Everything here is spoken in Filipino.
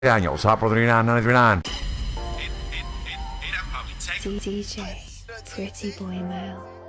Yan, nhậu shop Rodrinan, Rodrinan. DJ, Pretty Boy Mel.